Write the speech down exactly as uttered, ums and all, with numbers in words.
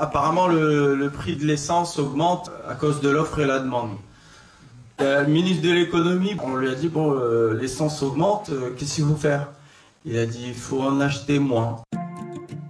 apparemment le, le prix de l'essence augmente à cause de l'offre et la demande. Le ministre de l'économie, on lui a dit bon, euh, l'essence augmente, euh, qu'est-ce qu'il faut faire? Il a dit il faut en acheter moins.